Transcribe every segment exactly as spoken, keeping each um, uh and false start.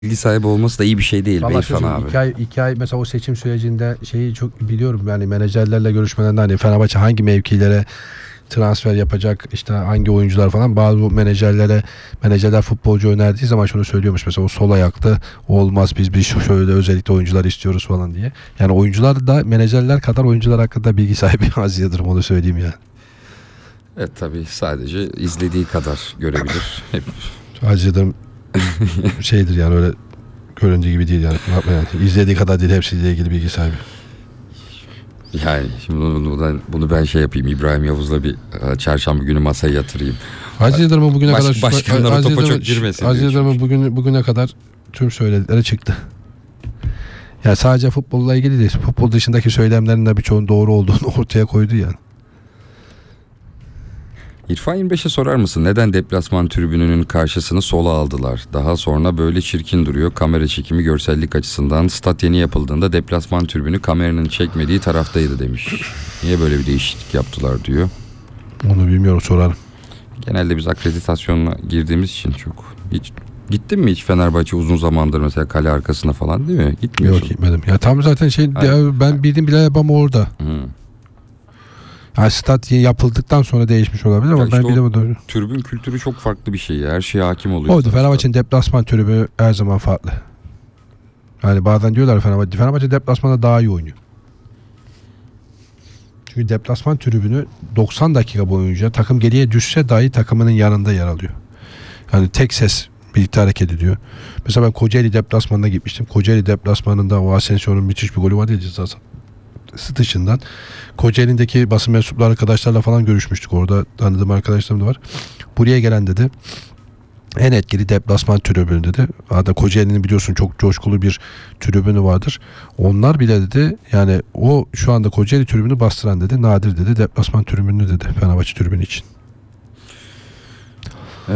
bilgi sahibi olması da iyi bir şey değil. Vallahi İrfan sözüm, abi. iki ay, iki ay mesela o seçim sürecinde şeyi çok biliyorum yani menajerlerle görüşmelerinde hani Fenerbahçe hangi mevkilere transfer yapacak, işte hangi oyuncular falan, bazı menajerlere menajerler futbolcu önerdiği zaman şunu söylüyormuş mesela, o sol ayaklı olmaz, biz bir şöyle özellikle oyuncular istiyoruz falan diye. Yani oyuncular da menajerler kadar oyuncular hakkında bilgi sahibi az Yıldırım, onu söyleyeyim yani. Evet tabii, sadece izlediği kadar görebilir. Hep Az Yıldırım şeydir yani, öyle göründüğü gibi değil yani. yani izlediği kadar değil, hepsiyle ilgili bilgi sahibi. Yani şimdi bunu, bunu, bunu ben şey yapayım, İbrahim Yavuz'la bir çarşamba günü masaya yatırayım. Aziz Yıldırım'ın bugüne Baş, kadar başkanlar o topa çok girmesin. Aziz Yıldırım'ın bugün, bugüne kadar tüm söyledikleri çıktı. Yani sadece futbolla ilgili değil, futbol dışındaki söylemlerin de birçoğunun doğru olduğunu ortaya koydu yani. İrfan yirmi beşe sorar mısın? Neden deplasman tribününün karşısını sola aldılar? Daha sonra böyle çirkin duruyor. Kamera çekimi görsellik açısından. Stat yeni yapıldığında deplasman tribünü kameranın çekmediği taraftaydı demiş. Niye böyle bir değişiklik yaptılar diyor. Onu bilmiyorum, sorarım. Genelde biz akreditasyonla girdiğimiz için çok. Hiç gittin mi hiç Fenerbahçe uzun zamandır mesela kale arkasına falan, değil mi? Gitmiyorsun. Yok, gitmedim. Ya tam zaten şey ya, ben bildiğim bile yapam orada. Hı. Yani stat yapıldıktan sonra değişmiş olabilir ama Ya işte ben bilemedim. Tribün kültürü çok farklı bir şey ya. Her şeye hakim oluyor. Oydu. Fenerbahçe'nin deplasman tribünü her zaman farklı. Yani bazen diyorlar Fenerbahçe, Fenerbahçe deplasmanda daha iyi oynuyor. Çünkü deplasman tribünü doksan dakika boyunca takım geriye düşse dahi takımının yanında yer alıyor. Yani tek ses birlikte hareket ediyor. Mesela ben Kocaeli deplasmanına gitmiştim. Kocaeli deplasmanında o Asensio'nun müthiş bir golü var ya, ceza sahası dışından. Kocaeli'ndeki basın mensupları arkadaşlarla falan görüşmüştük. Orada tanıdığım arkadaşlarım da var. Buraya gelen dedi, en etkili deplasman tribünü dedi. Hatta Kocaeli'nin biliyorsun çok coşkulu bir tribünü vardır. Onlar bile dedi yani, o şu anda Kocaeli tribünü bastıran dedi nadir dedi deplasman tribünü dedi Fenerbahçe tribünü için. Ee,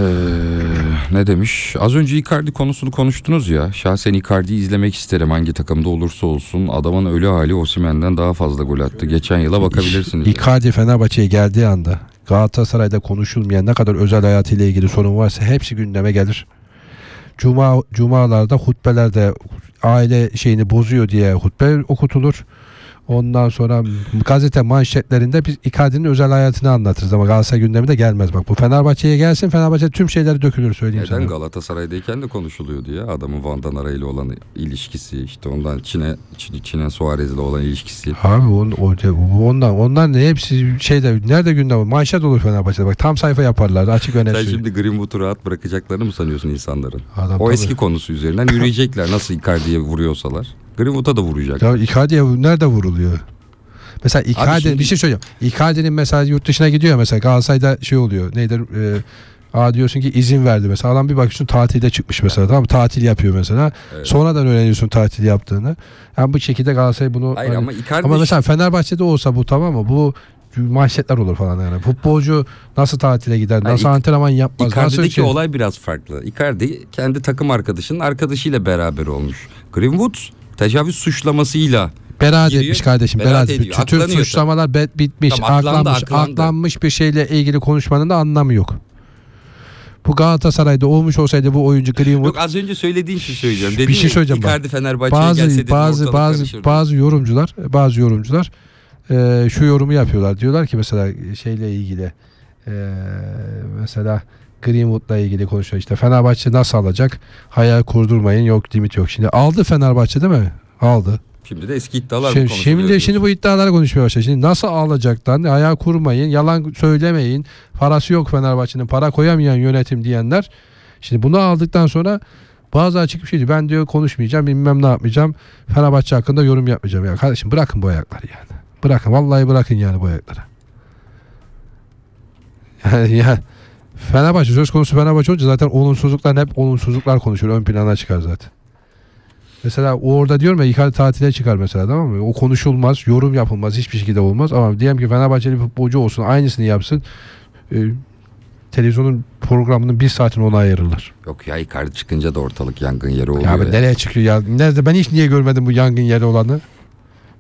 ne demiş? Az önce Icardi konusunu konuştunuz ya. Şahsen Icardi'yi izlemek isterim hangi takımda olursa olsun. Adamın ölü hali Osimhen'den daha fazla gol attı. Geçen yıla bakabilirsiniz. Icardi Fenerbahçe'ye geldiği anda Galatasaray'da konuşulmayan ne kadar özel hayatıyla ilgili sorun varsa hepsi gündeme gelir. Cuma cumalarda hutbelerde aile şeyini bozuyor diye hutbe okutulur. Ondan sonra gazete manşetlerinde biz Icardi'nin özel hayatını anlatırız ama Galatasaray gündeminde gelmez. Bak bu Fenerbahçe'ye gelsin, Fenerbahçe tüm şeyleri dökülür, söyleyeyim Neden? sana. Galatasaray'dayken de konuşuluyordu ya. Adamın Van Danara ile olan ilişkisi, işte ondan Çin'e Çin'e Suarez ile olan ilişkisi. Abi on, o, ondan onlar ne hepsi şeyde, nerede gündem, manşet olur Fenerbahçe'de. Bak tam sayfa yaparlar, açık öne. Sen şimdi Greenwood'u rahat bırakacaklarını mı sanıyorsun insanların? Adam o tabii. eski konusu üzerinden yürüyecekler, nasıl Icardi'ye vuruyorsalar. Greenwood'a da vuracak. Ya Icardi'ye nerede vuruluyor? Mesela Icardi, şimdi bir şey söyleyeceğim. Icardi'nin mesela yurt dışına gidiyor, mesela Galatasaray'da şey oluyor. Nedir? Ee, aa diyorsun ki izin verdi mesela. Adam bir bakıyorsun tatilde çıkmış mesela. Tamam mı? Tatil yapıyor mesela. Evet. Sonradan öğreniyorsun tatil yaptığını. Yani bu şekilde Galatasaray bunu Hayır, hani, ama Icardi ama mesela Fenerbahçe'de olsa bu, tamam mı? Bu manşetler olur falan yani. Futbolcu nasıl tatile gider? Nasıl yani, antrenman yapmaz? Icardi'deki nasıl şey... olay biraz farklı. Icardi kendi takım arkadaşının arkadaşıyla beraber olmuş. Greenwood tecavüz suçlamasıyla beraat etmiş kardeşim. Beraat etmiş. Tüm suçlamalar bitmiş. Tamam, aklandı, aklanmış. aklandı. Aklanmış bir şeyle ilgili konuşmanın da anlamı yok. Bu Galatasaray'da olmuş olsaydı bu oyuncu Greenwood. Yok, az önce söylediğin şey söyleyeceğim. Dedin bir şey söyleyeceğim. Icardi Fenerbahçe'ye bazı, gelse dedim, bazı bazı karışırdı. bazı yorumcular, bazı yorumcular e, şu yorumu yapıyorlar. Diyorlar ki mesela şeyle ilgili e, mesela Greenwood'la ilgili konuşuyor. İşte Fenerbahçe nasıl alacak? Hayal kurdurmayın. Yok limit yok. Şimdi aldı Fenerbahçe değil mi? Aldı. Şimdi de eski iddialar şimdi, şimdi de şimdi bu iddialara konuşmaya başladı. Şimdi nasıl alacaktan, ayağı kurmayın, yalan söylemeyin, parası yok Fenerbahçe'nin, para koyamayan yönetim diyenler. Şimdi bunu aldıktan sonra bazı açık bir şeydi. Ben diyor konuşmayacağım, bilmem ne yapmayacağım. Fenerbahçe hakkında yorum yapmayacağım. Ya kardeşim bırakın bu ayakları yani. Bırakın, vallahi bırakın yani bu ayakları. Yani, yani Fenerbahçe söz konusu Fenerbahçe olunca zaten olumsuzluklar hep olumsuzluklar konuşur. Ön plana çıkar zaten. Mesela orada diyorum ya, Icardi tatile çıkar mesela, tamam mı? O konuşulmaz, yorum yapılmaz, hiçbir şekilde olmaz. Ama diyelim ki Fenerbahçeli futbolcu olsun, aynısını yapsın. E, televizyonun programının bir saatini ona ayırırlar. Yok ya, Icardi çıkınca da ortalık yangın yeri oluyor. Ya, ya. Nereye çıkıyor ya? Nerede? Ben hiç niye görmedim bu yangın yeri olanı?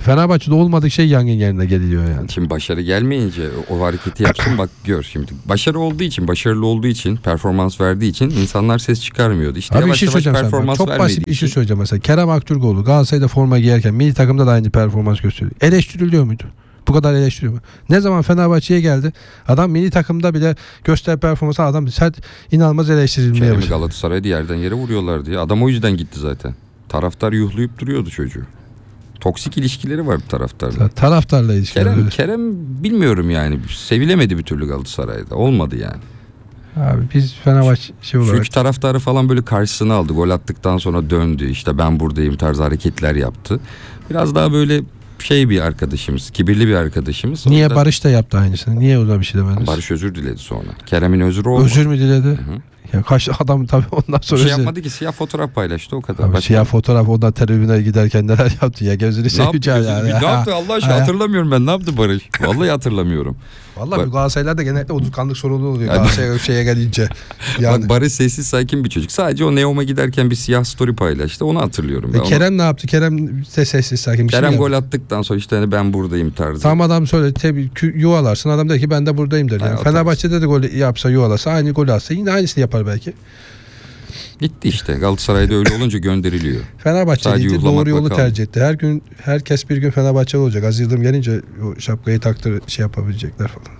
Fenerbahçe'de olmadık şey yangın yerine geliliyor yani. Şimdi başarı gelmeyince o hareketi yapsın bak gör şimdi. Başarı olduğu için, başarılı olduğu için, performans verdiği için insanlar ses çıkarmıyordu. İşte Abi bir yavaş şey yavaş söyleyeceğim sana. performans Çok vermediği basit bir şey için- söyleyeceğim mesela. Kerem Aktürkoğlu Galatasaray'da forma giyerken milli takımda da aynı performans gösteriyor. Eleştiriliyor muydu? Bu kadar eleştiriyor mu? Ne zaman Fenerbahçe'ye geldi? Adam milli takımda bile göster performansı adam sert inanılmaz eleştirilmeye Kerem'i başladı. Galatasaray'da yerden yere vuruyorlar diye. Adam o yüzden gitti zaten. Taraftar yuhlayıp duruyordu çocuğu. Toksik ilişkileri vardı taraftarla. Taraftarla ilişkiler. Kerem, öyle. Kerem bilmiyorum yani. Sevilemedi bir türlü Galatasaray'da. Olmadı yani. Abi biz Fenerbahçe şey olarak Çünkü taraftarı falan böyle karşısına aldı. Gol attıktan sonra döndü. İşte ben buradayım tarzı hareketler yaptı. Biraz daha böyle şey bir arkadaşımız. Kibirli bir arkadaşımız. O niye yüzden- Barış da yaptı aynısını? Niye ona bir şey demediniz? Barış özür diledi sonra. Kerem'in özrü olmadı. Özür mü diledi? Hı hı. Ya kaç adam tabii ondan Bir sonra şey özür- yapmadı ki, siyah fotoğraf paylaştı o kadar. Abi Başka- siyah fotoğraf ondan tribüne giderken neler yaptı ya gözünü Ne yaptı? seveceğim yani. Ne yaptı Allah aşkına Ha. hatırlamıyorum ben. Ne yaptı Barış? Vallahi hatırlamıyorum. Vallahi Bak- bu Galatasaray'da genellikle unutkanlık sorunu oluyor. Yani- Galatasaray şeye gelince. Yani. Bak Barış sessiz sakin bir çocuk. Sadece o Neom'a giderken bir siyah story paylaştı. Onu hatırlıyorum ben. E, Onu- Kerem ne yaptı? Kerem de sessiz sakin bir Kerem şey gol yaptı. attıktan sonra işte hani ben buradayım tarzı. Tam adam söyle tabii kü- yuvalarsın. Adam der ki ben de buradayım der. Yani. Ha, o Fenerbahçe'de de gol yapsa yuvalasa aynı gol atsa yine aynısını yapar belki. Gitti işte. Galatasaray'da öyle olunca gönderiliyor. Sadece Fenerbahçe'liydi yuhlamakla doğru yolu kaldı. tercih etti. Her gün herkes bir gün Fenerbahçeli olacak. Aziz Yıldırım gelince o şapkayı taktır şey yapabilecekler falan.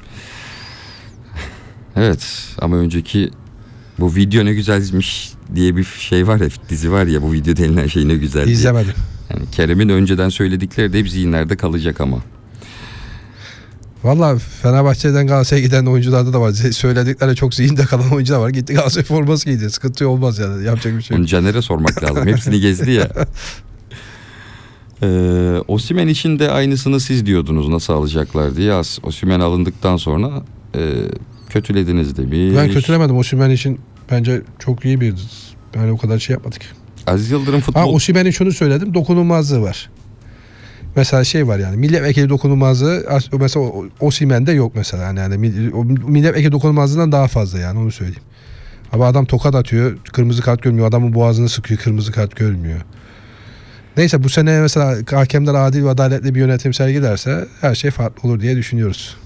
Evet ama önceki bu video ne güzelmiş diye bir şey var ya, dizi var ya, bu video denilen şey ne güzel diye. İzlemedim. Yani Kerem'in önceden söyledikleri de hep zihinlerde kalacak ama. Valla Fenerbahçe'den Galatasaray'a giden oyuncularda da var. Z- Söyledikleri çok zihinde kalan oyuncular var. Gitti Galatasaray forması giydi. Sıkıntı olmaz yani. Yapacak bir şey Onu yok. Caner'e sormak lazım. Hepsini gezdi ya. Ee, Osimhen için de aynısını siz diyordunuz nasıl alacaklar diye. As- Osimhen alındıktan sonra e, kötülediniz demiş. Ben kötülemedim. Osimhen için bence çok iyi bir... Yani o kadar şey yapmadık. Aziz Yıldırım Ha futbol... Osimhen'in şunu söyledim. Dokunulmazlığı var. Mesela şey var yani milletvekili dokunulmazlığı as- mesela o- Osimhen'de yok mesela yani, yani mil- o milletvekili dokunulmazlığından daha fazla yani onu söyleyeyim. Ama adam tokat atıyor, kırmızı kart görmüyor, adamın boğazını sıkıyor, kırmızı kart görmüyor. Neyse bu sene mesela hakemler adil ve adaletli bir yönetim sergilerse her şey farklı olur diye düşünüyoruz.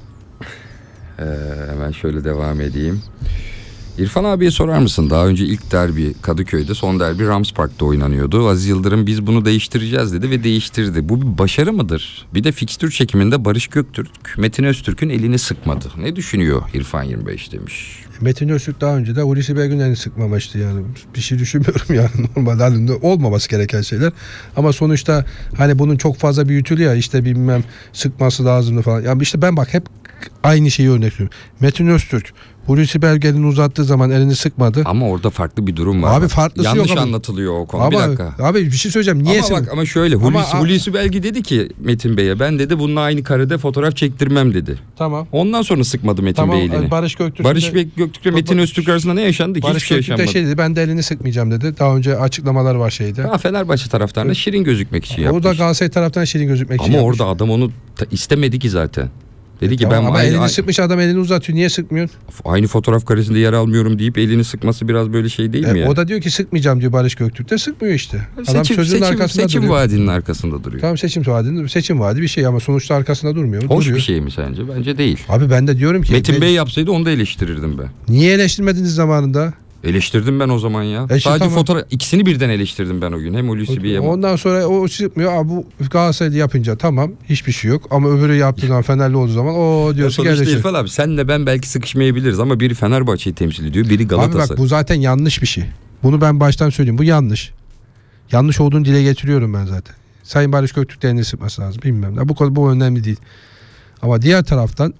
Ee, hemen şöyle devam edeyim. İrfan abiye sorar mısın? Daha önce ilk derbi Kadıköy'de, son derbi Rams Park'ta oynanıyordu. Aziz Yıldırım biz bunu değiştireceğiz dedi ve değiştirdi. Bu bir başarı mıdır? Bir de fikstür çekiminde Barış Göktürk, Metin Öztürk'ün elini sıkmadı. Ne düşünüyor İrfan yirmi beş demiş. Metin Öztürk daha önce de Hulusi Belgün'ün elini sıkmamıştı yani. Bir şey düşünmüyorum yani normal halinde olmaması gereken şeyler. Ama sonuçta hani bunun çok fazla büyütülüyor ya işte bilmem sıkması lazımdı falan. Yani işte ben bak hep aynı şeyi örnek veriyorum. Metin Öztürk Hulusi Belge'nin uzattığı zaman elini sıkmadı. Ama orada farklı bir durum var. Abi farklısı Yanlış yok ama. anlatılıyor o konu. Ama, bir dakika. Abi bir şey söyleyeceğim. Niye Ama bak ama şöyle Ama- Hulusi, Hulusi Belgi dedi ki Metin Bey'e ben dedi bununla aynı karede fotoğraf çektirmem dedi. Tamam. Ondan sonra sıkmadı Metin Tamam. Bey elini. Barış Göktürk. Barış Bey Göktürk ve Metin Öztürk arasında ne yaşandı ki? Barış Hiçbir şey Göktürk de yaşanmadı. şey dedi. Ben de elini sıkmayacağım dedi. Daha önce açıklamalar var şeyde. Ha, Fenerbahçe taraftarına şirin gözükmek için O yapmış. da Galatasaray taraftan şirin gözükmek için Ama yapmış. orada adam onu ta- istemedi ki zaten. Dedi ki Tamam, ben ama aynı, elini sıkmış adam elini uzatıyor. Niye sıkmıyorsun? aynı fotoğraf karesinde yer almıyorum deyip elini sıkması biraz böyle şey değil E, mi ya? o da diyor ki sıkmayacağım diyor Barış Göktürk de sıkmıyor işte. Adam seçim, sözünün seçim, arkasında seçim duruyor. vaadinin arkasında duruyor. Tamam seçim vaadi, seçim vaadi bir şey ama sonuçta arkasında durmuyor. Hoş duruyor. bir şey mi sence? Bence değil. Abi ben de diyorum ki Metin ben- Bey yapsaydı onu da eleştirirdim ben. niye eleştirmediniz zamanında? Eleştirdim ben o zaman ya. E işte Sadece tamam. fotoğraf ikisini birden eleştirdim ben o gün. Hem Hulusi Bey'i hem Ondan sonra o çıkmıyor. Abi bu Galatasaray'da yapınca tamam hiçbir şey yok ama öbürü yaptığı zaman Fenerli olduğu zaman o diyorsun ki sonuçta eleştir. İrfan abi senle ben belki sıkışmayabiliriz ama biri Fenerbahçe'yi temsil ediyor, biri Abi Galatasaray. bak bu zaten yanlış bir şey. Bunu ben baştan söyleyeyim. Bu yanlış. Yanlış olduğunu dile getiriyorum ben zaten. Sayın Barış Göktürk de elini sıkması lazım. Bilmem ne. Bu, konu- bu önemli değil. Ama diğer taraftan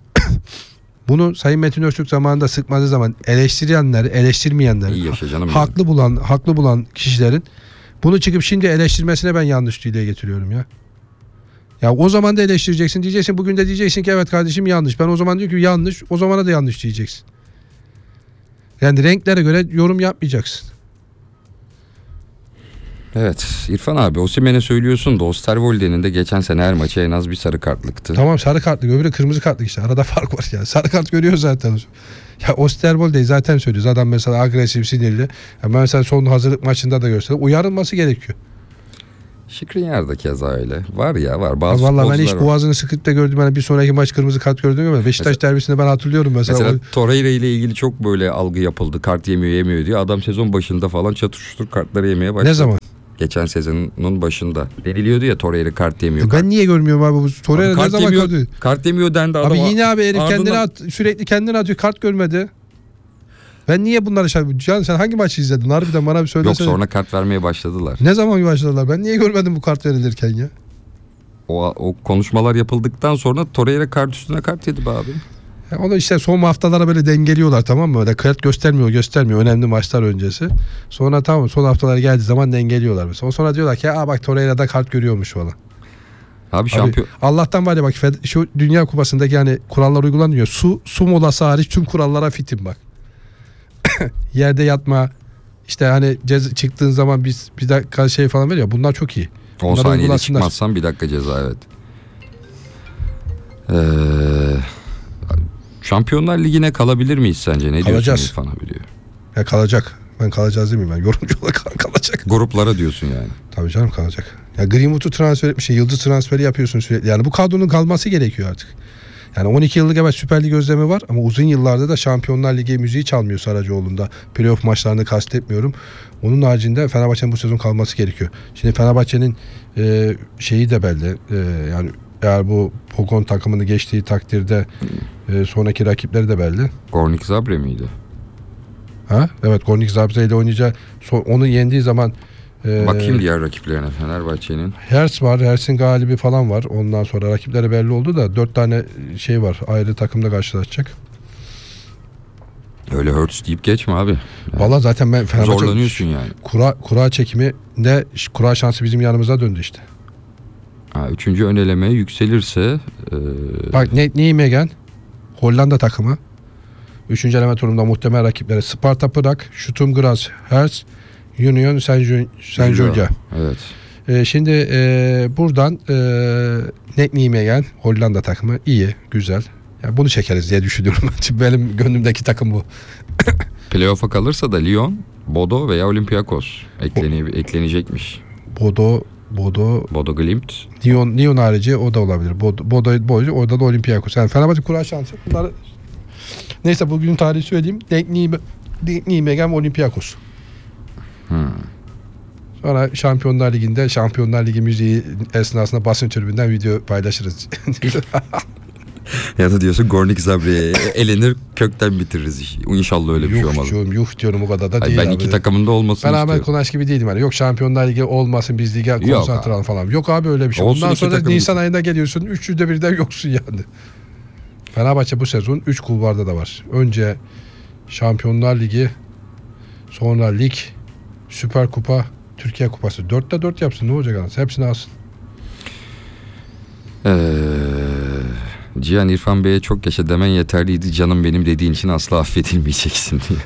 bunu Sayın Metin Öztürk zamanında sıkmadığı zaman eleştirenler, eleştirmeyenler, İyi yaşa canım. haklı bulan, haklı bulan kişilerin bunu çıkıp şimdi eleştirmesine ben yanlış dile getiriyorum ya. Ya o zaman da eleştireceksin diyeceksin. Bugün de diyeceksin ki evet kardeşim yanlış. Ben o zaman diyor ki yanlış. O zamana da yanlış diyeceksin. Yani renklere göre yorum yapmayacaksın. Evet İrfan abi Osimhen'e söylüyorsun da Osterwolde'nin de geçen sene her maçı en az bir sarı kartlıktı. Tamam sarı kartlık öbürü kırmızı kartlık işte. Arada fark var yani. Sarı kart görüyor zaten. Ya Osterwolde'yi zaten söylüyoruz. Adam mesela agresif sinirli. Ya mesela son hazırlık maçında da gösterdi. Uyarılması gerekiyor. Skriniar da keza öyle. Var ya var. Bazı Vallahi ben hiç futbolcular var. boğazını sıkıp da gördüm. Yani bir sonraki maç kırmızı kart gördüm ama Beşiktaş Mesela- derbisinde ben hatırlıyorum mesela. Mesela O- Torreira ile ilgili çok böyle algı yapıldı. Kart yemiyor yemiyor diye. Adam sezon başında falan çatır çutur kartları yemeye başladı. ne zaman? Geçen sezonun başında. Deniliyordu ya Torreira kart yemiyor. Ben niye görmüyorum abi bu Torreira Abi ne kart zaman yemiyor, gördü? kart yemiyor dendi adam. Abi yine abi herif ardından- kendine at, sürekli kendine atıyor, kart görmedi. Ben niye bunları şey... Can sen hangi maçı izledin? Harbiden bana bir Yok söylesene. sonra kart vermeye başladılar. Ne zaman başladılar? Ben niye görmedim bu kart verilirken ya? O, o konuşmalar yapıldıktan sonra Torreira kart üstüne kart yedi be abi. Ya onu işte son haftalara böyle dengeliyorlar, tamam mı? Öyle kart göstermiyor göstermiyor önemli maçlar öncesi. Sonra tamam, son haftalara geldiği zaman dengeliyorlar mesela. Sonra diyorlar ki ya bak Torreira'da kart görüyormuş falan. Abi şampiyon... Abi, Allah'tan var ya bak Fed- şu Dünya Kupası'ndaki yani kurallar uygulanıyor. Su su molası hariç tüm kurallara fitim bak. Yerde yatma, işte hani cez çıktığın zaman biz bir dakika şey falan veriyor. Bunlar çok iyi. on Bunları saniyede uygulasınlar. çıkmazsan bir dakika ceza, evet. Ee, Şampiyonlar Ligi'ne kalabilir miyiz sence? Ne Kalacağız. diyorsun İrfan abi diyor. Ya kalacak. Ben kalacağız değil miyim ben? Yorumcu olarak kalacak. Gruplara diyorsun yani. Tabii canım kalacak. Ya Greenwood'u transfer etmişsin. Yıldız transferi yapıyorsun sürekli. Yani bu kadronun kalması gerekiyor artık. Yani on iki yıllık evet Süper Lig özlemi var ama uzun yıllarda da Şampiyonlar Ligi müziği çalmıyor Saracoğlu'nda. Playoff maçlarını kastetmiyorum. Onun haricinde Fenerbahçe'nin bu sezon kalması gerekiyor. Şimdi Fenerbahçe'nin e, şeyi de belli. E, yani eğer bu Pogon takımını geçtiği takdirde e, sonraki rakipleri de belli. Gornik Zabre miydi? Ha? Evet, Gornik Zabrze ile oynayacağı, so- onu yendiği zaman e, Bakayım diğer rakiplerine Fenerbahçe'nin. Hertz var, Hertz'in galibi falan var. Ondan sonra rakipleri belli oldu da dört tane şey var. Ayrı takımda karşılaşacak. Öyle Hurts deyip geçme abi. Yani Valla zaten ben Fenerbahçe zorlanıyorsun yani. kura, kura çekimi de kura şansı bizim yanımıza döndü işte. Ha, üçüncü ön elemeye yükselirse e, Bak ne, neyi Megan? Hollanda takımı. Üçüncü eleme turunda muhtemel rakipleri Sparta Prag, Sturm Graz, Hertz, Union Saint-Gilloise. evet. Ee, şimdi e, buradan e, Nekni Megan Hollanda takımı iyi, güzel. Ya bunu çekeriz diye düşünüyorum. Şimdi benim gönlümdeki takım bu. Playoff'a kalırsa da Lyon, Bodo veya Olympiakos eklene, eklenecekmiş. Bodo, Bodo, Bodo Glimt. Lyon, Lyon harici o da olabilir. Bodo, Bodo, Bodo orada da Olympiakos. Yani Fenerbahçe kura şansı. Bunları... Neyse bugün tarihi söyleyeyim. Nekni, Nekni Megan Olympiakos. Hmm. Sonra Şampiyonlar Ligi'nde Şampiyonlar Ligi müziği esnasında basın tribünden video paylaşırız. Ya da diyorsun Gornik Zabre'ye elenir kökten bitiririz işi. İnşallah öyle bir şey yuh olmaz. diyorum, yuh diyorum o kadar da Hayır, değil ben abi. iki takımında olmasını Ben Ahmet istiyorum. Konaş gibi değilim. Yani yok Şampiyonlar Ligi olmasın biz lige Yok konsantre olalım falan. Yok abi öyle bir şey. Olsun, Ondan iki sonra takım Nisan gitsin. ayında geliyorsun. üç yüzde birden yoksun yani. Fenerbahçe bu sezon üç kulvarda da var. Önce Şampiyonlar Ligi, sonra lig, Süper Kupa, Türkiye Kupası. dörtte dört yapsın, ne olacak anasını? Hepsini alsın. Ee, Cihan İrfan Bey'e çok yaşa demen yeterliydi. Canım benim dediğin için asla affedilmeyeceksin diye.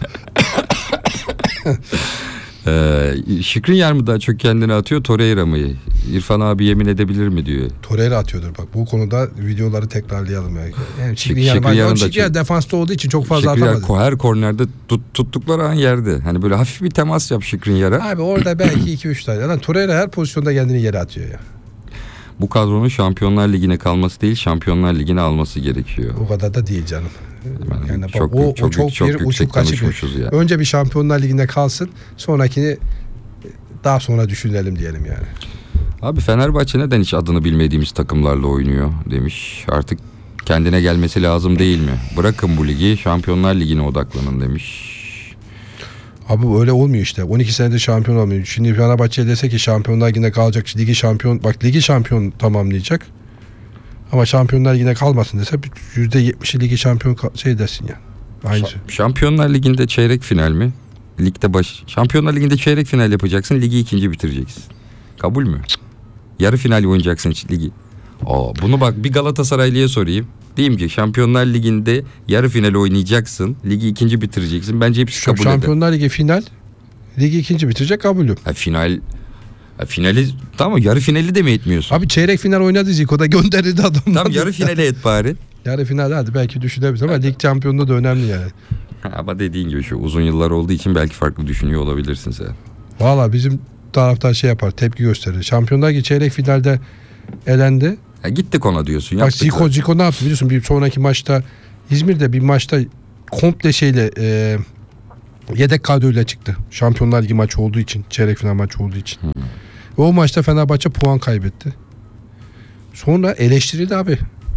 ee, Skriniar mı daha çok kendini atıyor, Torreira mı? İrfan abi yemin edebilir mi diyor. Torreira atıyordur bak. Bu konuda videoları tekrarlayalım yani. Yani Şik- Skriniar, Skriniar'ın yani da Skriniar çok- defansta olduğu için çok fazla Skriniar atamadı. ko- her kornerde tut, tuttukları an yerde. Hani böyle hafif bir temas yap Skriniar'a. Abi orada belki iki üç tane. Lan Torreira her pozisyonda kendini yere atıyor ya. Bu kadronun Şampiyonlar Ligi'ne kalması değil, Şampiyonlar Ligi'ne alması gerekiyor. O kadar da değil canım. Yani Yani bak, çok, o, çok, o çok, çok bir yüksek uçuk kaçık. konuşmuşuz ya. Önce bir Şampiyonlar Ligi'nde kalsın. Sonrakini daha sonra düşünelim diyelim yani. Abi Fenerbahçe neden hiç adını bilmediğimiz takımlarla oynuyor demiş. Artık kendine gelmesi lazım değil mi? Bırakın bu ligi, Şampiyonlar Ligi'ne odaklanın demiş. Abi öyle olmuyor işte. on iki senedir şampiyon olmuyor. Şimdi Fenerbahçe dese ki Şampiyonlar Ligi'nde kalacak. Ligi şampiyon, bak ligi şampiyon tamamlayacak. Ama Şampiyonlar Ligi'ne kalmasın dese yüzde yetmişi ligi şampiyon ka- şey desin ya. Aynı şey. Şa- Şampiyonlar Ligi'nde çeyrek final mi? Ligde baş... Şampiyonlar Ligi'nde çeyrek final yapacaksın, ligi ikinci bitireceksin. Kabul mü? Yarı final oynayacaksın hiç ligi. Aa, bunu bak bir Galatasaraylı'ya sorayım. Diyeyim ki Şampiyonlar Ligi'nde yarı final oynayacaksın, ligi ikinci bitireceksin. Bence hepsi Şu kabul eder. Şampiyonlar Ligi final, ligi ikinci bitirecek, kabulüm. Ha, final ha, finali tamam, yarı finali de mi etmiyorsun? Abi çeyrek final oynadı Zico'da, gönderildi adamlar. Tam yarı finale et bari. Yarı final hadi belki düşünebiliriz ama lig şampiyonluğu da önemli yani. Ama dediğin gibi şu uzun yıllar olduğu için belki farklı düşünüyor olabilirsin sen. Valla bizim taraftar şey yapar, tepki gösterir. Şampiyonlar Ligi çeyrek finalde elendi. Ya gittik ona diyorsun. Bak Zico, Zico ne yaptı biliyorsun? Bir sonraki maçta İzmir'de bir maçta komple şeyle e, yedek kadroyla çıktı. Şampiyonlar Ligi maçı olduğu için, çeyrek final maçı olduğu için. Hmm. O maçta Fenerbahçe puan kaybetti. Sonra eleştirildi abi.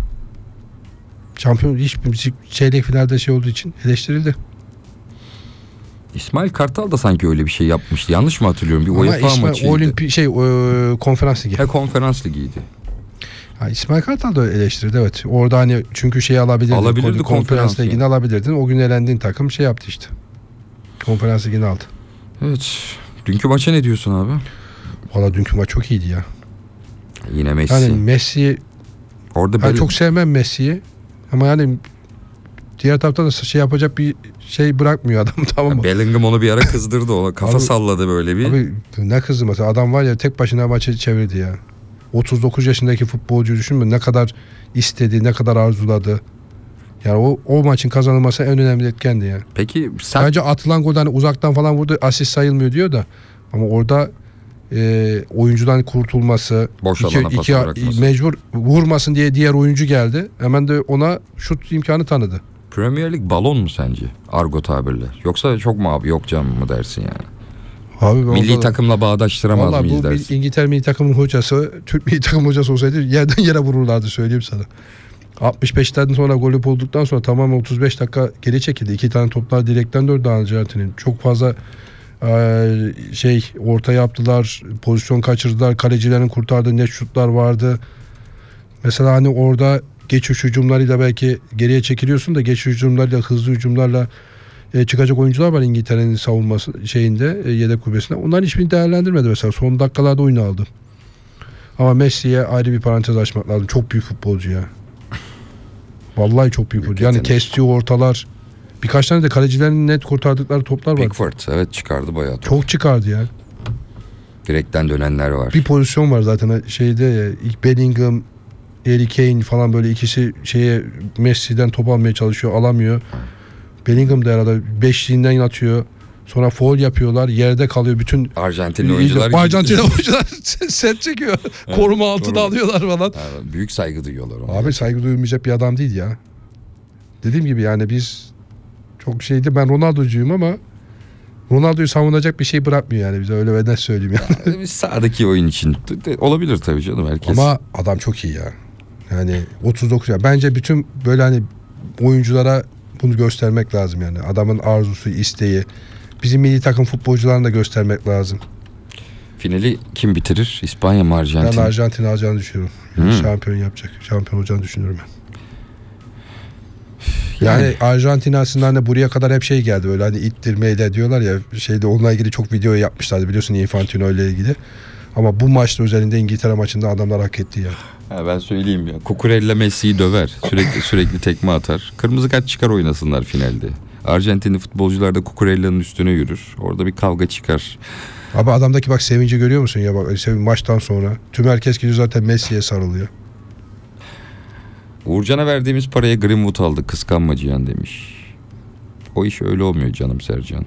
Şampiyon hiç çeyrek finalde şey olduğu için eleştirildi. İsmail Kartal da sanki öyle bir şey yapmıştı. Yanlış mı hatırlıyorum? Bir Ama UEFA İsmail, maçıydı. Olimpi şey e, konferans ligi. He, konferans ligiydi. Ha, İsmail Kartal da eleştirdi evet. Orada hani çünkü şeyi alabilirdin. Alabilirdi konferans, konferans ligini yani. alabilirdin. O gün elendiğin takım şey yaptı işte. Konferans ligini aldı. Evet. Dünkü maça ne diyorsun abi? Valla dünkü maç çok iyiydi ya. Yine Messi. Yani Messi orada ben çok sevmem Messi'yi. Ama yani diğer taraftan da şey yapacak bir şey bırakmıyor adam, tamam mı? Bellingham onu bir ara kızdırdı, ona kafa abi, salladı böyle bir. Abi ne kızdı mesela, adam var ya tek başına maçı çevirdi ya. otuz dokuz yaşındaki futbolcu düşünme ne kadar istedi, ne kadar arzuladı. Yani o, o maçın kazanılması en önemli etkendi ya. Peki sen... Bence atılan golden uzaktan falan vurdu, asist sayılmıyor diyor da. Ama orada e, oyuncudan kurtulması, boş iki, alana iki, bırakması. Mecbur vurmasın diye diğer oyuncu geldi. Hemen de ona şut imkanı tanıdı. Premier Lig balon mu sence? Argo tabirle. Yoksa çok mu abi, yok canım mı dersin yani? Abi milli da, takımla bağdaştıramaz vallahi mıyız bu dersin? İngiltere milli takımının hocası, Türk milli takım hocası olsaydı yerden yere vururlardı, söyleyeyim sana. altmış beşten sonra golü bulduktan sonra tamamen otuz beş dakika geri çekildi. İki tane toplar direkten döndü Arjantin'in. Çok fazla e, şey orta yaptılar, pozisyon kaçırdılar, kalecilerin kurtardığı net şutlar vardı. Mesela hani orada geçiş hücumlarıyla belki geriye çekiliyorsun da geçiş hücumlarıyla, hızlı hücumlarla e, çıkacak oyuncular var İngiltere'nin savunması şeyinde, e, yedek kulübesinde. Onların hiçbirini değerlendirmedi mesela. Son dakikalarda oyunu aldı. Ama Messi'ye ayrı bir parantez açmak lazım. Çok büyük futbolcu ya. Vallahi çok büyük futbolcu. Yani kestiği ortalar, birkaç tane de kalecilerin net kurtardıkları toplar var. Pickford evet çıkardı bayağı top. Çok çıkardı ya. Direkten dönenler var. Bir pozisyon var zaten şeyde ya, ilk Bellingham, Harry Kane falan böyle ikisi şeye Messi'den top almaya çalışıyor, alamıyor. Bellingham da arada beşliğinden atıyor. Sonra foul yapıyorlar, yerde kalıyor bütün Arjantinli oyuncular. Arjantinli oyuncular set çekiyor. Evet, koruma altına doğru. Alıyorlar falan. Evet, büyük saygı duyuyorlar ona. Abi saygı duyulmayacak bir adam değil ya. Dediğim gibi yani biz çok şeydi, ben Ronaldo'cuyum ama Ronaldo'yu savunacak bir şey bırakmıyor yani bize, öyle ve ne söyleyeyim yani. yani biz sahadaki oyun için olabilir tabii canım, herkes. Ama adam çok iyi ya. Yani otuz dokuz ya. Bence bütün böyle hani oyunculara bunu göstermek lazım yani. Adamın arzusu, isteği. Bizim milli takım futbolcularını da göstermek lazım. Finali kim bitirir? İspanya mı, Arjantin? Ben Arjantin alacağını düşünüyorum. Yani hmm. Şampiyon yapacak. Şampiyon olacağını düşünüyorum ben. Yani, yani Arjantin aslında hani buraya kadar hep şey geldi, böyle hani ittirmeyle diyorlar ya, şeyde onunla ilgili çok video yapmışlardı biliyorsun, Infantino ile ilgili. Ama bu maçta özelinde İngiltere maçında adamlar hak etti ya. Ha, ben söyleyeyim ya. Cucurella Messi'yi döver. Sürekli sürekli tekme atar. Kırmızı kart çıkar, oynasınlar finalde. Arjantinli futbolcular da Cucurella'nın üstüne yürür. Orada bir kavga çıkar. Abi adamdaki bak sevinci görüyor musun ya, bak maçtan sonra. Tüm herkes gidiyor zaten Messi'ye sarılıyor. Uğurcan'a verdiğimiz paraya Greenwood aldı, kıskanma Cihan demiş. O iş öyle olmuyor canım Sercan.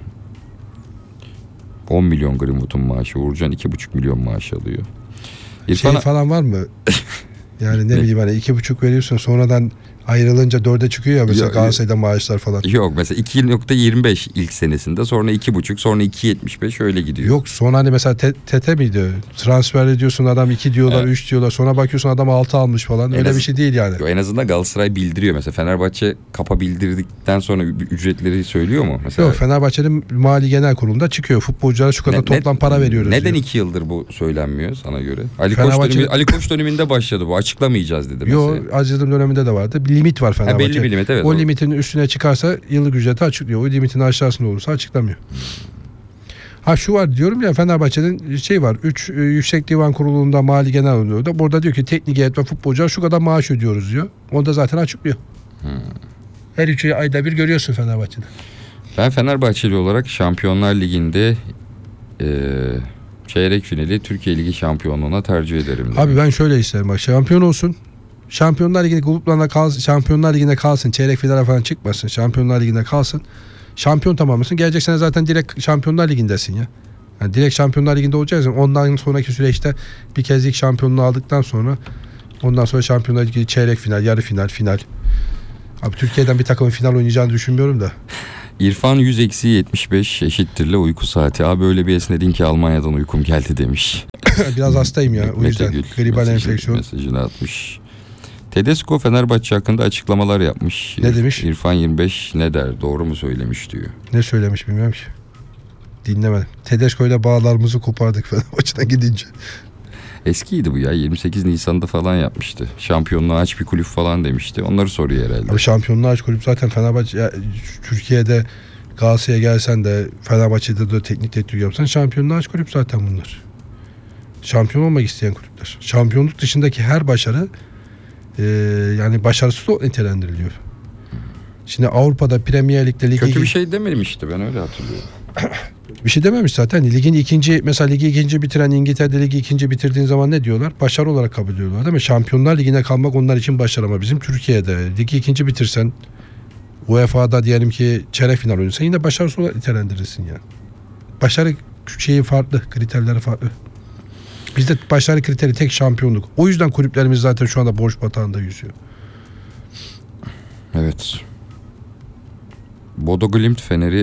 on milyon Greenwood'un maaşı, Uğurcan iki buçuk milyon maaş alıyor. İrfan şey falan var mı? Yani ne bileyim hani iki buçuk veriyorsun, sonradan ayrılınca dörde çıkıyor ya mesela Galatasaray'da maaşlar falan. Yok mesela iki nokta yirmi beş ilk senesinde, sonra iki buçuk, sonra iki yetmiş beş öyle gidiyor. Yok sonra hani mesela te- Tete miydi? Transfer ediyorsun, adam iki diyorlar, üç evet. diyorlar, sonra bakıyorsun adam altı almış falan. En öyle az, bir şey değil yani. Yo, en azından Galatasaray bildiriyor. Mesela Fenerbahçe kapa bildirdikten sonra ücretleri söylüyor mu? Mesela... Yok, Fenerbahçe'nin Mali Genel Kurulu'nda çıkıyor. Futbolculara şu kadar ne, toplam ne, para veriyoruz Neden diyor. iki yıldır bu söylenmiyor sana göre? Ali Koç, dönemi, Ali Koç döneminde başladı bu. Açıklamayacağız dedi mesela. Yok, Aziz Yıldırım döneminde de vardı. Bir limit var Fenerbahçe. Ha, belli bir limit, evet. O limitin üstüne çıkarsa yıllık ücreti açıklıyor. O limitin aşağısında olursa açıklamıyor. Ha şu var diyorum ya, Fenerbahçe'nin şey var. üç Yüksek Divan Kurulu'nda Mali Genel oluyor. Burada diyor ki teknik heyet ve futbolcular şu kadar maaş ödüyoruz diyor. Onu da zaten açıklıyor. Hmm. Her üç ayda bir görüyorsun Fenerbahçe'de. Ben Fenerbahçeli olarak Şampiyonlar Ligi'nde e, çeyrek finali Türkiye Ligi şampiyonluğuna tercih ederim. Dedim. Abi ben şöyle isterim, bak şampiyon olsun. Şampiyonlar Ligi'nde gruplarında kalsın, Şampiyonlar Ligi'nde kalsın, çeyrek finale falan çıkmasın, Şampiyonlar Ligi'nde kalsın. Şampiyon tamamlasın. Gelecek sene zaten direkt Şampiyonlar Ligi'ndesin ya. Yani direkt Şampiyonlar Ligi'nde olacaksın. Ondan sonraki süreçte bir kez ilk şampiyonluğu aldıktan sonra ondan sonra Şampiyonlar Ligi çeyrek final, yarı final, final. Abi Türkiye'den bir takımın final oynayacağını düşünmüyorum da. İrfan yüz eksi yetmiş beş eşittirle uyku saati. Abi öyle bir esnedin ki Almanya'dan uykum geldi demiş. Biraz hastayım ya. O yüzden Gül, gribal mesajı- enfeksiyon. Mesajını atmış. Tedesco Fenerbahçe hakkında açıklamalar yapmış. Ne demiş? İrfan yirmi beş ne der? Doğru mu söylemiş diyor. Ne söylemiş bilmiyorum ki. Dinlemedim. Tedesco ile bağlarımızı kopardık Fenerbahçe'den gidince. Eskiydi bu ya. yirmi sekiz Nisan'da falan yapmıştı. Şampiyonluğu aç bir kulüp falan demişti. Onları soruyor herhalde. Abi şampiyonluğu aç kulüp zaten Fenerbahçe ya, Türkiye'de Galatasaray'a gelsen de Fenerbahçe'de de teknik direktör yapsan şampiyonluğu aç kulüp zaten bunlar. Şampiyon olmak isteyen kulüpler. Şampiyonluk dışındaki her başarı e, yani başarısız olarak nitelendiriliyor. Şimdi Avrupa'da Premier Lig'de ligi Kötü bir şey dememişti, ben öyle hatırlıyorum. bir şey dememiş zaten. Ligin ikinci mesela ligi ikinci bitiren İngiltere'de ligi ikinci bitirdiğin zaman ne diyorlar? Başarı olarak kabul ediyorlar değil mi? Şampiyonlar Ligi'ne kalmak onlar için başarı ama bizim Türkiye'de ligi ikinci bitirsen U E F A'da diyelim ki çeyrek final oynarsan yine başarısız olarak nitelendirirsin yani. Başarı şeyi farklı, kriterleri farklı. Bizde başarı kriteri tek şampiyonluk. O yüzden kulüplerimiz zaten şu anda borç batağında yüzüyor. Evet. Bodo Glimt Fener'i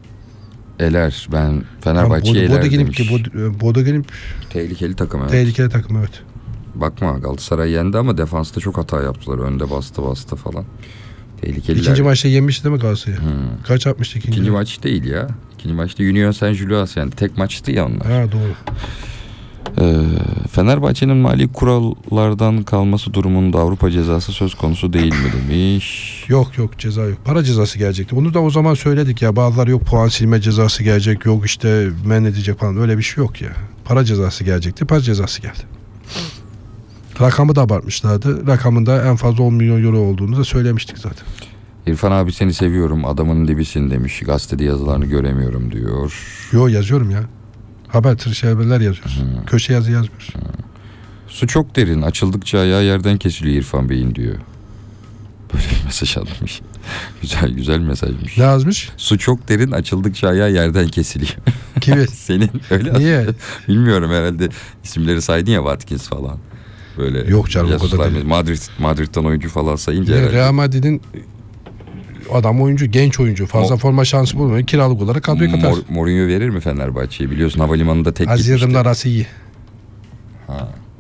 eler. Ben Fenerbahçe'yi Bodo, eler Bodo demiş. Glimt, Bodo, Bodo Glimt Tehlikeli takım, evet. tehlikeli takım evet. Bakma, Galatasaray yendi ama defansta çok hata yaptılar. Önde bastı bastı falan. Tehlikeliler. İkinci maçta yenmişti değil mi Galatasaray'ı? Hmm. Kaç atmıştı ikinci? İkinci maç değil ya. İkinci maçta Union Saint-Gilloise yani. Tek maçtı ya onlar. Ha doğru. Ee, Fenerbahçe'nin mali kurallardan kalması durumunda Avrupa cezası söz konusu değil mi demiş. Yok yok ceza yok. Para cezası gelecekti. Bunu da o zaman söyledik ya. Bazıları yok puan silme cezası gelecek. Yok işte men edecek falan. Öyle bir şey yok ya. Para cezası gelecekti. Para cezası geldi. Rakamı da abartmışlardı. Rakamın da en fazla on milyon euro olduğunu da söylemiştik zaten. İrfan abi seni seviyorum. Adamının dibisin demiş. Gazetede yazılarını göremiyorum diyor. Yo yazıyorum ya. Haber tır haberler yazıyoruz. Hmm. Köşe yazı yazmıyoruz. Su çok derin. Açıldıkça ayağı yerden kesiliyor İrfan Bey'in diyor. Böyle bir mesaj atmış. Güzel güzel mesajmış. Ne yazmış? Su çok derin. Açıldıkça ayağı yerden kesiliyor. Kimi? Senin öyle. Niye? Bilmiyorum, herhalde isimleri saydın ya, Watkins falan. Böyle Yok canım, o casuslar, kadar değil. Madrid Madrid'den oyuncu falan sayınca Ya, herhalde. Real Madrid'in adam oyuncu, genç oyuncu. Fazla Mo- forma şansı bulmuyor. Kiralık olarak kadroya katar. Mor, Mourinho verir mi Fenerbahçe'ye? Biliyorsun havalimanında tek Aziz gitmişti. Yıldırım'la arası iyi. Ha.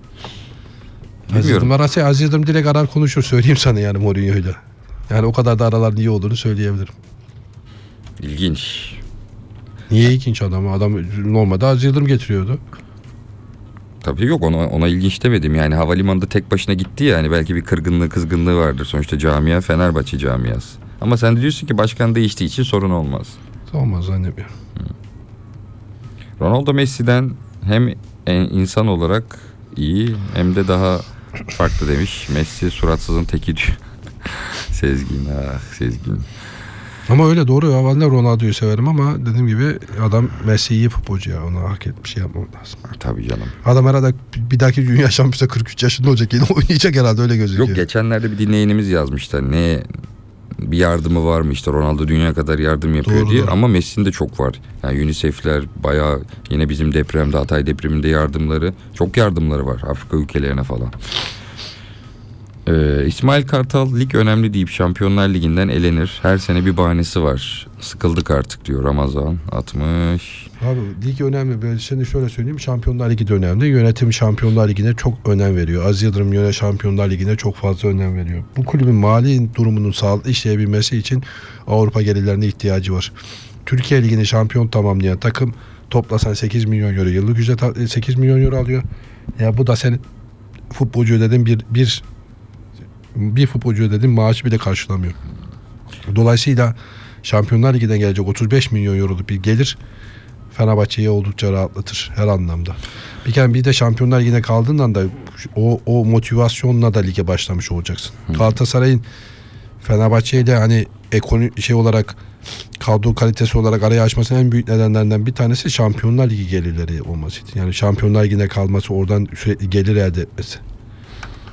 Aziz Bilmiyorum. Yıldırım arası, Aziz Yıldırım direkt arar konuşur. Söyleyeyim sana yani Mourinho'yla. Yani o kadar da araların iyi olduğunu söyleyebilirim. İlginç. Niye ilginç adam? Adam normalde Aziz Yıldırım getiriyordu. Tabii yok, ona, ona ilginç demedim. Yani havalimanında tek başına gitti ya, hani belki bir kırgınlığı kızgınlığı vardır. Sonuçta camia Fenerbahçe camiası. Ama sen de diyorsun ki başkan değiştiği için sorun olmaz. Olmaz zannetmiyorum. Ronaldo Messi'den hem en- insan olarak iyi hem de daha farklı demiş. Messi suratsızın teki diyor. Sezgin, ah Sezgin. Ama öyle doğru ya. Ben de Ronaldo'yu severim ama dediğim gibi adam Messi iyi futbolcu ya. Ona hak etmiş şey yapmam lazım. Tabii canım. Adam herhalde bir dahaki dünya şampiyonu kırk üç yaşında olacak. Yine oynayacak herhalde, öyle gözüküyor. Yok, geçenlerde bir dinleyenimiz yazmışlar. Ne bir yardımı var mı işte, Ronaldo dünya kadar yardım yapıyor Doğru, diye. doğru. Ama Messi'nin de çok var. Yani UNICEF'ler bayağı, yine bizim depremde, Hatay depreminde yardımları, çok yardımları var Afrika ülkelerine falan. Ee, İsmail Kartal lig önemli deyip Şampiyonlar Ligi'nden elenir. Her sene bir bahanesi var. Sıkıldık artık diyor Ramazan atmış. Abi lig önemli. Ben şimdi şöyle söyleyeyim. Şampiyonlar Ligi de önemli. Yönetim Şampiyonlar Ligi'ne çok önem veriyor. Aziz Yıldırım yöne Şampiyonlar Ligi'ne çok fazla önem veriyor. Bu kulübün mali durumunun sağlıklı işleyebilmesi için Avrupa gelirlerine ihtiyacı var. Türkiye Ligi'ni şampiyon tamamlayan takım toplasan sekiz milyon euro yıllık ücret, sekiz milyon euro alıyor. Ya bu da senin futbolcu ödediğin bir bir bir futbolcu ödediğin maaşı bile karşılamıyor. Dolayısıyla Şampiyonlar Ligi'den gelecek otuz beş milyon euroluk bir gelir Fenerbahçe'yi oldukça rahatlatır her anlamda. Bir kere bir de Şampiyonlar Ligi'ne kaldığından da o, o motivasyonla da lige başlamış olacaksın. Hı. Galatasaray'ın Fenerbahçe'yi de hani ekonomi şey olarak, kadro kalitesi olarak araya açmasının en büyük nedenlerinden bir tanesi Şampiyonlar Ligi gelirleri olması. Yani Şampiyonlar Ligi'ne kalması, oradan sürekli gelir elde etmesi.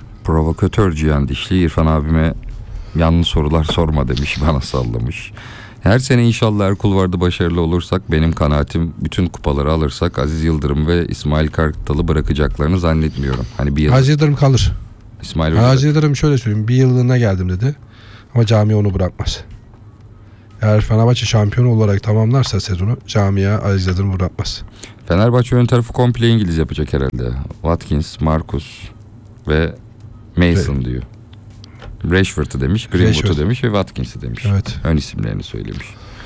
Provokatör Cihan Dişli, İrfan abime yanlış sorular sorma demiş, bana sallamış. Her sene inşallah her kulvarda başarılı olursak, benim kanaatim bütün kupaları alırsak Aziz Yıldırım ve İsmail Kartal'ı bırakacaklarını zannetmiyorum. Hani bir yıl Aziz Yıldırım kalır. İsmail Yani Hoca- Aziz Yıldırım şöyle söyleyeyim. Bir yıllığına geldim dedi. Ama cami onu bırakmaz. Eğer Fenerbahçe şampiyon olarak tamamlarsa sezonu, camiye Aziz Yıldırım bırakmaz. Fenerbahçe ön tarafı komple İngiliz yapacak herhalde. Watkins, Marcus ve Mason diyor. Rashford'u demiş, Greenwood'u Rashford. demiş ve Watkins'i demiş. Evet. Ön isimlerini söylemiş.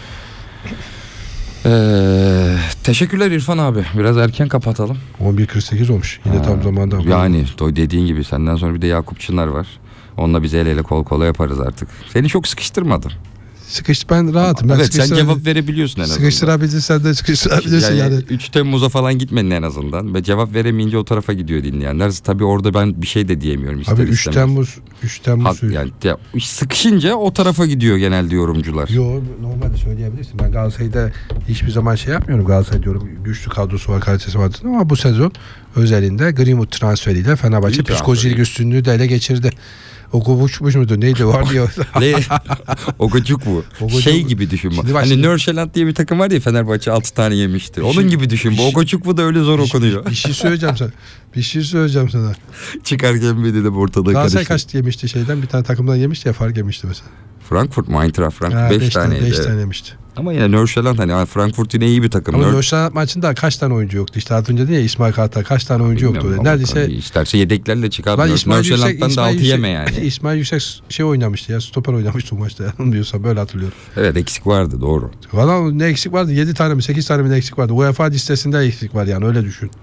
Ee, teşekkürler İrfan abi. Biraz erken kapatalım. on bir kırk sekiz olmuş. Yine Ha, tam zamanda. Yani to- dediğin gibi senden sonra bir de Yakup Çınar var. Onunla biz el ele kol kola yaparız artık. Seni çok sıkıştırmadım. Sıkıştı, ben rahatım. Ben Evet, sen sıkıştıra- cevap verebiliyorsun en azından. Sıkıştırabilirsen de sıkıştırabilirsin yani. yani. üç Temmuz'a falan gitmedin en azından. Ve cevap veremeyince o tarafa gidiyor dinleyenler. Tabii orada ben bir şey de diyemiyorum. ister Abi üç istemez. Temmuz üç Temmuz Hak- yani ya, sıkışınca o tarafa gidiyor genelde yorumcular. Yo, normalde söyleyebilirsin. Ben Galatasaray'da hiçbir zaman şey yapmıyorum. Galatasaray diyorum güçlü kadrosu var, kalitesi var dedim. Ama bu sezon özelinde Greenwood transferiyle Fenerbahçe İyi transfer. psikolojik üstünlüğü de ele geçirdi. Okubuçmuş muydu neydi var diyor. Le- Ogocuk bu. Ogocuk- Şey gibi düşün bu. Şimdi bak Hani şimdi- Nörşeland diye bir takım var ya, Fenerbahçe altı tane yemişti. Onun şey- gibi düşün bu. bir şey- Ogocuk bu da öyle zor okunuyor. bir, bir şey söyleyeceğim sana. Bir şey söyleyeceğim sana. Çıkarken beni de ortada Galatasaray karıştı. kaç yemişti şeyden? Bir tane takımdan yemişti ya, fark yemişti mesela. Frankfurt mu? Eintracht Frankfurt Ha, beş beş tane, taneydi. beş tane yemişti. Ama yine Nörşeland hani Frankfurt yine iyi bir takım. Ama Nör- Nöşen maçında kaç tane oyuncu yoktu? İşte az önce dedi ya İsmail Kartal kaç tane oyuncu yoktu? Bilmiyorum Öyle. ama Neredeyse tabii isterse yedeklerle çıkar. lan Nör- İsmail Yüksek, Nörşeland'dan da İsmail altı Yüksek, yeme yani. İsmail Yüksek şey oynamıştı ya, stoper oynamıştı bu maçta yanılmıyorsam, böyle hatırlıyorum. Evet, eksik vardı, doğru. Valla ne eksik vardı? yedi tane mi sekiz tane mi ne eksik vardı? UEFA listesinde eksik var yani, öyle düşün.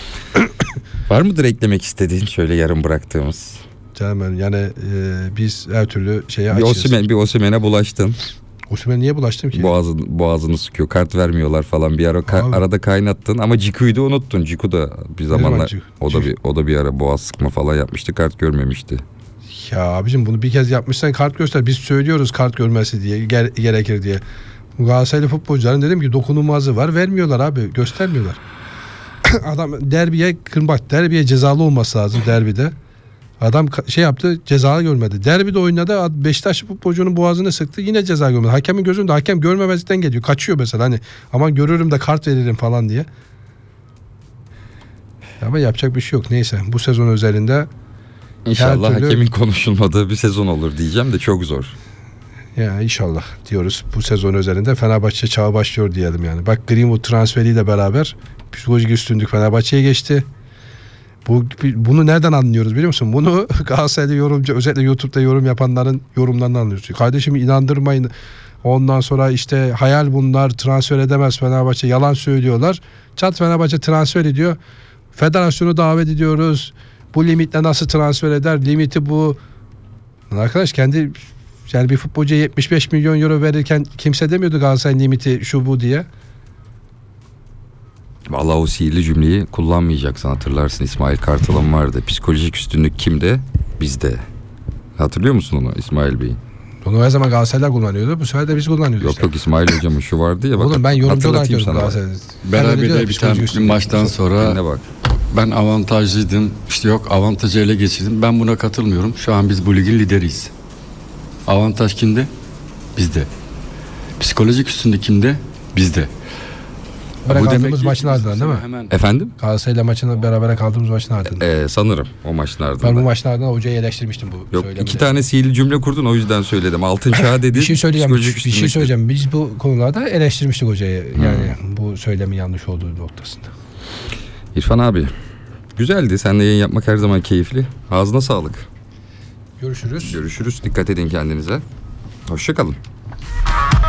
Var mıdır eklemek istediğin şöyle yarım bıraktığımız? Canım benim, yani e, biz her türlü şeye Bir açığız. Osimhen, bir Osimhen'e bulaştın. Osimhen'e niye bulaştım ki? Boğazın, boğazını sıkıyor, kart vermiyorlar falan, bir ara ka- Abi. arada kaynattın ama Ciku'yu da unuttun. Ciku da bir zamanlar Ciku? o da bir o da bir ara boğaz sıkma falan yapmıştı, kart görmemişti. Ya abicim bunu bir kez yapmışsan kart göster. Biz söylüyoruz kart görmesi diye, ger- gerekir diye. Bu Galatasaraylı futbolcuların dedim ki dokunulmazlığı var. Vermiyorlar abi, göstermiyorlar. Adam derbiye kırmak, derbiye cezalı olması lazım derbide. Adam ka- şey yaptı, ceza görmedi. Derbide oynadı, Beşiktaş futbolcunun boğazını sıktı, yine ceza görmedi. Hakemin gözünde, hakem görmemezlikten geliyor. Kaçıyor mesela, hani aman görürüm de kart veririm falan diye. Ama yapacak bir şey yok. Neyse, bu sezon özelinde İnşallah Her türlü- hakemin konuşulmadığı bir sezon olur diyeceğim de çok zor. ya inşallah diyoruz. Bu sezon özelinde Fenerbahçe çağı başlıyor diyelim yani. Bak, Greenwood transferiyle beraber psikolojik üstünlük Fenerbahçe'ye geçti. Bu bunu nereden anlıyoruz biliyor musun? Bunu Galatasaray'da yorumcu, özellikle YouTube'da yorum yapanların yorumlarından anlıyoruz. Kardeşim inandırmayın. Ondan sonra işte hayal bunlar, transfer edemez Fenerbahçe, yalan söylüyorlar. Çat Fenerbahçe transfer ediyor. Federasyonu davet ediyoruz. Bu limitle nasıl transfer eder? Limiti bu. Lan arkadaş, kendi yani bir futbolcuya yetmiş beş milyon euro verirken kimse demiyordu Galatasaray'ın limiti şu bu diye. Vallahi o sihirli cümleyi kullanmayacaksın, hatırlarsın. İsmail Kartal'ın vardı. Psikolojik üstünlük kimde? Bizde. Hatırlıyor musun onu İsmail Bey? Onu her zaman Galatasaraylar kullanıyordu. Bu sefer de biz kullanıyoruz Yok işte. yok, İsmail hocamın şu vardı ya. Bak, Oğlum ben yorumcu olarak hatırlatayım diyorum sana bak. Galatasaray'ı. Ben öyle Beraber diyorum, de bir psikolojik tane üstünlük. maçtan sonra Dinle bak. ben avantajlıydım. İşte yok, avantajı ele geçirdim. Ben buna katılmıyorum. Şu an biz bu ligin lideriyiz. Avantaj kimde? Bizde. Psikolojik üstünlük kimde? Bizde. Beraber Bu demek kaldığımız ki maçın biz ardından değil mi? hemen Efendim? Galatasaray'la maçını beraber kaldığımız maçın ardından. Ee, sanırım o maçın Ben bu ardından. maçın ardından hocayı eleştirmiştim bu Yok, söylemde. iki tane sihirli cümle kurdun, o yüzden söyledim. Altın çağ dedi. Bir şey söyleyeceğim. psikolojik Bir şey üstünlük söyleyeceğim. Biz bu konularda eleştirmiştik hocayı. Yani bu söylemin yanlış olduğu noktasında. dedi. İrfan abi, güzeldi. Seninle yayın yapmak her zaman keyifli. Ağzına sağlık. Görüşürüz. Görüşürüz. Dikkat edin kendinize. Hoşça kalın.